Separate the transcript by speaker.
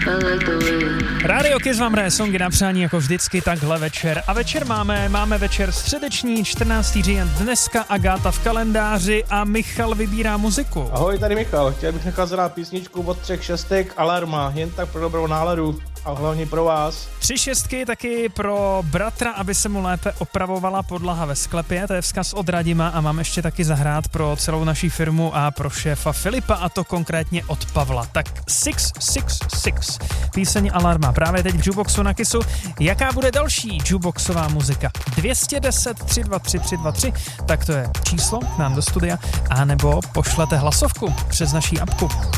Speaker 1: Rádio Kiss vám hraje songy na přání jako vždycky takhle večer. A večer máme večer středeční, 14. říjen, dneska Agáta v kalendáři a Michal vybírá muziku.
Speaker 2: Ahoj, tady Michal, chtěl bych nechat zahrát písničku od 3 šestek Alarma, jen tak pro dobrou náladu a hlavně pro vás.
Speaker 1: 3 šestky taky pro bratra, aby se mu lépe opravovala podlaha ve sklepě, to je vzkaz od Radima a mám ještě taky zahrát pro celou naší firmu a pro šéfa Filipa a to konkrétně od Pavla. Tak 666, píseň Alarma právě teď v Jukeboxu na Kissu. Jaká bude další jukeboxová muzika? 210 323 323, tak to je číslo nám do studia, anebo pošlete hlasovku přes naší apku.